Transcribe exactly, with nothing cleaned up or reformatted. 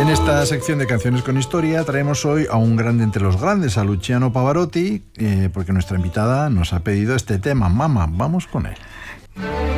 En esta sección de Canciones con Historia traemos hoy a un grande entre los grandes, a Luciano Pavarotti, eh, porque nuestra invitada nos ha pedido este tema. Mamma, vamos con él.